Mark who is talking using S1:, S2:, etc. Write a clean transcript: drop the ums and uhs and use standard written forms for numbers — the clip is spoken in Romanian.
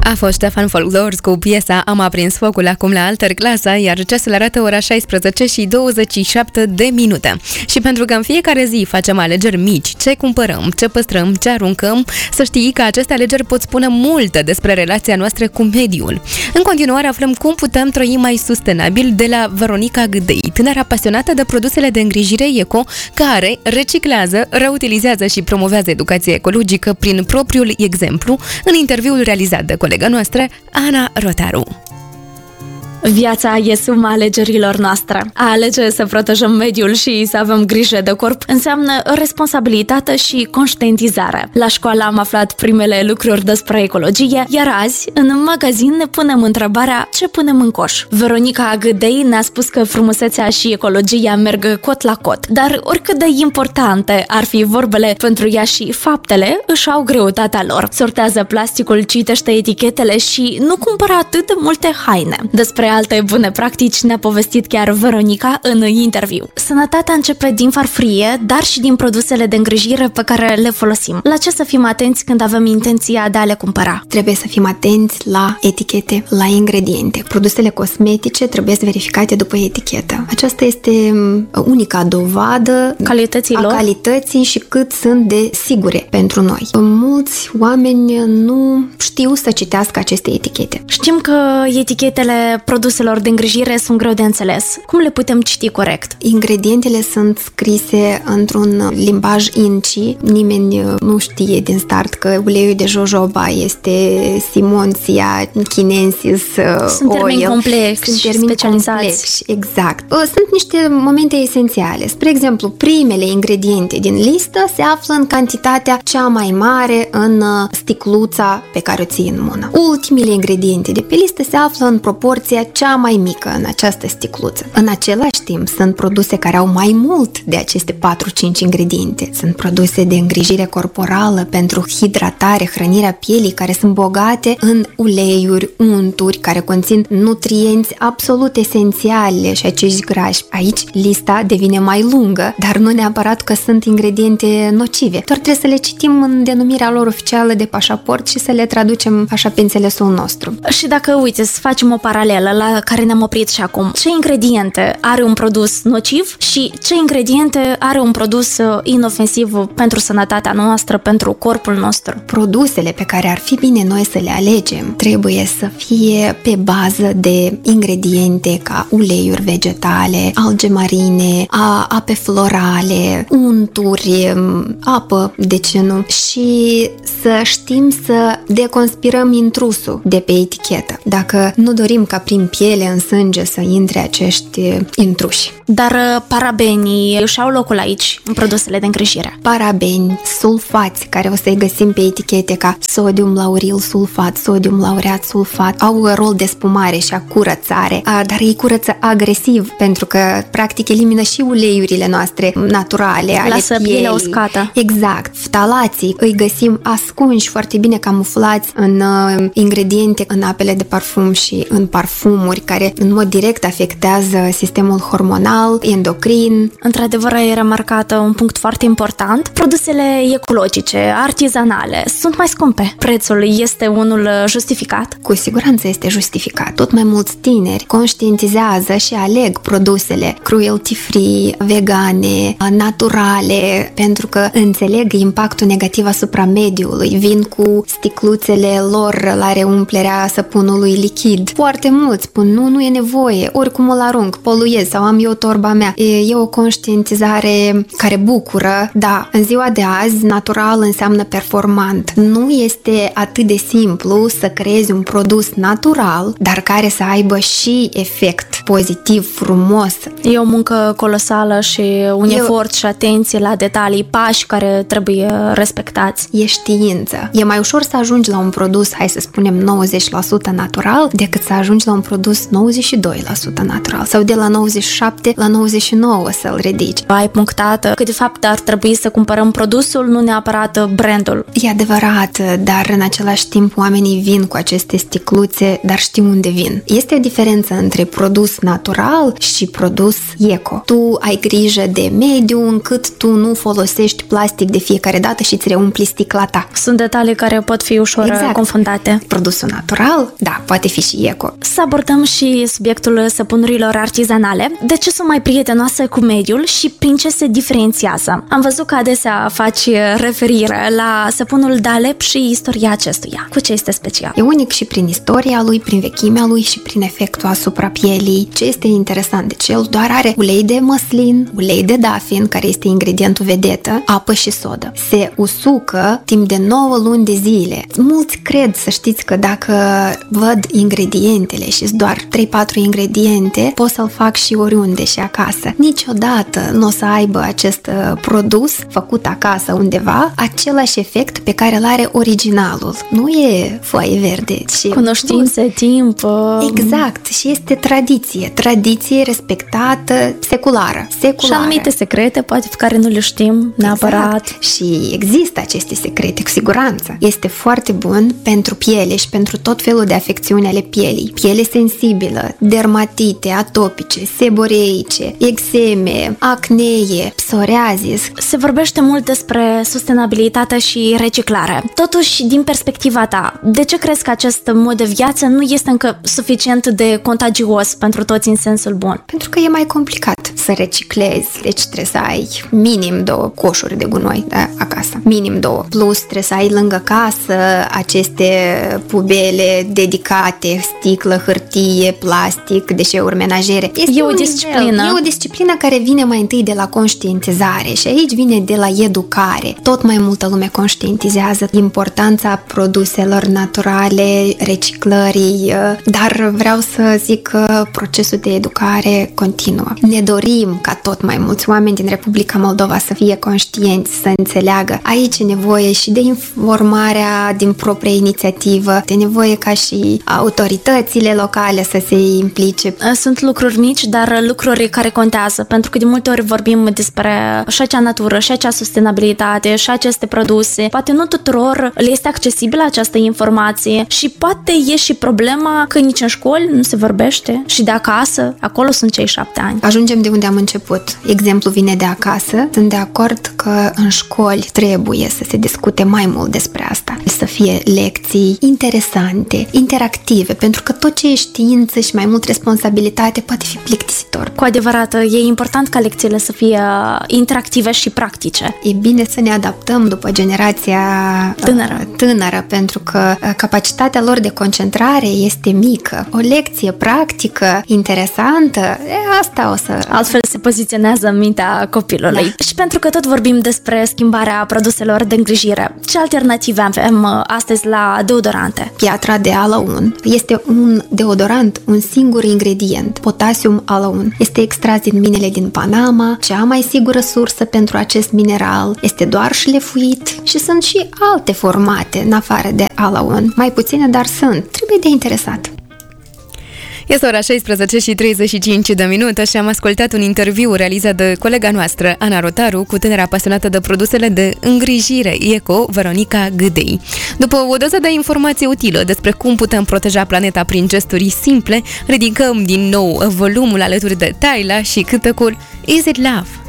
S1: A fost Ștefan Folgdors cu piesa Am aprins focul acum la Alter Clasa, iar ceasul arată ora 16:27. Și pentru că în fiecare zi facem alegeri mici, ce cumpărăm, ce păstrăm, ce aruncăm, să știi că aceste alegeri pot spune multe despre relația noastră cu mediul. În continuare aflăm cum putem trăi mai sustenabil de la Veronica Gâdei, tânăra pasionată de produsele de îngrijire eco, care reciclează, reutilizează și promovează educația ecologică prin propriul exemplu, în interviul realizat de colega noastră, Ana Rotaru.
S2: Viața e suma alegerilor noastre. A alege să protejăm mediul și să avem grijă de corp înseamnă responsabilitate și conștientizare. La școală am aflat primele lucruri despre ecologie, iar azi, în magazin, ne punem întrebarea ce punem în coș. Veronica Gâdei ne-a spus că frumusețea și ecologia merg cot la cot, dar oricât de importante ar fi vorbele pentru ea și faptele, își au greutatea lor. Sortează plasticul, citește etichetele și nu cumpără atât de multe haine. Despre alte bune practici ne-a povestit chiar Veronica în interviu. Sănătatea începe din farfurie, dar și din produsele de îngrijire pe care le folosim. La ce să fim atenți când avem intenția de a le cumpăra?
S3: Trebuie să fim atenți la etichete, la ingrediente. Produsele cosmetice trebuie verificate după etichetă. Aceasta este unica dovadă a calității și cât sunt de sigure pentru noi. Mulți oameni nu știu să citească aceste etichete.
S2: Știm că etichetele produselor de îngrijire sunt greu de înțeles. Cum le putem citi corect?
S3: Ingredientele sunt scrise într-un limbaj inci. Nimeni nu știe din start că uleiul de jojoba este Simonsia chinensis
S2: Sunt termeni complexi,
S3: sunt termeni
S2: specializați.
S3: Complexi, exact. Sunt niște momente esențiale. Spre exemplu, primele ingrediente din listă se află în cantitatea cea mai mare în sticluța pe care o ții în mână. Ultimele ingrediente de pe listă se află în proporția cea mai mică în această sticluță. În același timp, sunt produse care au mai mult de aceste 4-5 ingrediente. Sunt produse de îngrijire corporală pentru hidratare, hrănirea pielii, care sunt bogate în uleiuri, unturi, care conțin nutrienți absolut esențiale și acești grași. Aici lista devine mai lungă, dar nu neapărat că sunt ingrediente nocive. Doar trebuie să le citim în denumirea lor oficială de pașaport și să le traducem așa pe înțelesul nostru.
S2: Și dacă, uite, să facem o paralelă la care ne-am oprit și acum. Ce ingrediente are un produs nociv și ce ingrediente are un produs inofensiv pentru sănătatea noastră, pentru corpul nostru?
S3: Produsele pe care ar fi bine noi să le alegem trebuie să fie pe bază de ingrediente ca uleiuri vegetale, alge marine, ape florale, unturi, apă, de ce nu? Și să știm să deconspirăm intrusul de pe etichetă. Dacă nu dorim ca prin piele, în sânge să intre acești intruși.
S2: Dar parabenii își au locul aici, în produsele de îngrijire.
S3: Parabeni, sulfați, care o să-i găsim pe etichete ca sodium lauril sulfat, sodium laureat sulfat, au rol de spumare și a curățare, dar ei curăță agresiv, pentru că practic elimină și uleiurile noastre naturale ale
S2: lasă pielea uscată.
S3: Exact. Ftalații îi găsim ascunși, foarte bine camuflați în ingrediente, în apele de parfum și în parfumuri, care în mod direct afectează sistemul hormonal, endocrin.
S2: Într-adevăr, ai remarcat un punct foarte important. Produsele ecologice, artizanale, sunt mai scumpe. Prețul este unul justificat?
S3: Cu siguranță este justificat. Tot mai mulți tineri conștientizează și aleg produsele cruelty-free, vegane, naturale, pentru că înțeleg impactul negativ asupra mediului. Vin cu sticluțele lor la reumplerea săpunului lichid. Foarte mulți spun, nu e nevoie, oricum îl arunc, poluez sau am eu torba mea. E o conștientizare care bucură. Da, în ziua de azi, natural înseamnă performant. Nu este atât de simplu să creezi un produs natural, dar care să aibă și efect pozitiv, frumos.
S2: E o muncă colosală și un efort și atenție la detalii, pași care trebuie respectați.
S3: E știință. E mai ușor să ajungi la un produs, hai să spunem 90% natural, decât să ajungi la un produs 92% natural sau de la 97 la 99 să-l ridici.
S2: Ai punctat că de fapt ar trebui să cumpărăm produsul, nu neapărat brandul.
S3: E adevărat, dar în același timp oamenii vin cu aceste sticluțe, dar știu unde vin. Este o diferență între produs produs natural și produs eco. Tu ai grijă de mediu încât tu nu folosești plastic de fiecare dată și îți reumpli sticla ta.
S2: Sunt detalii care pot fi ușor confundate.
S3: Produsul natural, da, poate fi și eco.
S2: Să abordăm și subiectul săpunurilor artizanale. De ce sunt mai prietenoase cu mediul și prin ce se diferențiază? Am văzut că adesea faci referire la săpunul de Alep și istoria acestuia. Cu ce este special?
S3: E unic și prin istoria lui, prin vechimea lui și prin efectul asupra pielii. Ce este interesant? Deci el doar are ulei de măslin, ulei de dafin, care este ingredientul vedetă, apă și sodă. Se usucă timp de 9 luni de zile. Mulți cred, să știți, că dacă văd ingredientele și doar 3-4 ingrediente, pot să-l fac și oriunde și acasă. Niciodată nu o să aibă acest produs făcut acasă undeva același efect pe care îl are originalul. Nu e foaie verde.
S2: Cunoștințe, timp.
S3: Exact. Și este tradiție. Tradiție respectată, seculară.
S2: Și anumite secrete, poate pe care nu le știm neapărat.
S3: Exact. Și există aceste secrete, cu siguranță. Este foarte bun pentru piele și pentru tot felul de afecțiuni ale pielii. Piele sensibilă, dermatite, atopice, seboreice, eczeme, acnee, psoriazis.
S2: Se vorbește mult despre sustenabilitate și reciclare. Totuși, din perspectiva ta, de ce crezi că acest mod de viață nu este încă suficient de contagios pentru toți în sensul bun?
S3: Pentru că e mai complicat să reciclezi. Deci trebuie să ai minim 2 coșuri de gunoi, da, acasă. Minim 2. Plus trebuie să ai lângă casă aceste pubele dedicate, sticlă, hârtie, plastic, deșeuri menajere.
S2: E o disciplină.
S3: E o disciplină care vine mai întâi de la conștientizare și aici vine de la educare. Tot mai multă lume conștientizează importanța produselor naturale, reciclării, dar vreau să zic că procesul de educare continuă. Ne dorim ca tot mai mulți oameni din Republica Moldova să fie conștienți, să înțeleagă. Aici e nevoie și de informarea din proprie inițiativă, de nevoie ca și autoritățile locale să se implice.
S2: Sunt lucruri mici, dar lucruri care contează, pentru că de multe ori vorbim despre și acea natură, și acea sustenabilitate, și aceste produse. Poate nu tuturor le este accesibilă această informație și poate e și problema că nici în școli nu se vorbește și de acasă, acolo sunt cei 7 ani.
S3: Ajungem de unde am început. Exemplul vine de acasă. Sunt de acord că în școli trebuie să se discute mai mult despre asta. Să fie lecții interesante, interactive, pentru că tot ce e știință și mai mult responsabilitate poate fi plictisitor.
S2: Cu adevărat, e important ca lecțiile să fie interactive și practice.
S3: E bine să ne adaptăm după generația tânără, pentru că capacitatea lor de concentrare este mică. O lecție practică, interesantă, asta o să...
S2: Altfel se poziționează în mintea copilului. Da. Și pentru că tot vorbim despre schimbarea produselor de îngrijire, ce alternative avem astăzi la deodorante?
S3: Piatra de alaun este un deodorant, un singur ingredient, potasium alaun. Este extras din minele din Panama, cea mai sigură sursă pentru acest mineral, este doar șlefuit și sunt și alte formate în afară de alaun. Mai puține, dar sunt. Trebuie de interesat.
S1: Este ora 16:35 și am ascultat un interviu realizat de colega noastră, Ana Rotaru, cu tânăra pasionată de produsele de îngrijire eco, Veronica Gâdei. După o doză de informație utilă despre cum putem proteja planeta prin gesturi simple, ridicăm din nou volumul alături de Tyla și cântecul Is It Love?